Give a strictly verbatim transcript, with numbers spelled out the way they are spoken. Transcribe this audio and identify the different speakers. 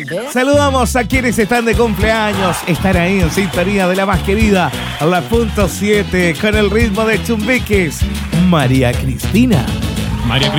Speaker 1: Saludamos a quienes están de cumpleaños. Están ahí en sintonía de la más querida, la punto siete, con el ritmo de Chumbiques. María Cristina.
Speaker 2: María